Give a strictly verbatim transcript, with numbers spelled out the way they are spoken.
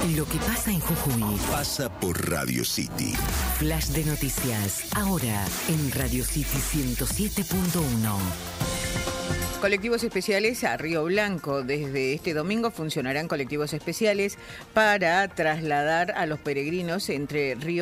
Lo que pasa en Jujuy pasa por Radio City. Flash de noticias, ahora en Radio City ciento siete punto uno. Colectivos especiales a Río Blanco. Desde este domingo funcionarán colectivos especiales para trasladar a los peregrinos entre Río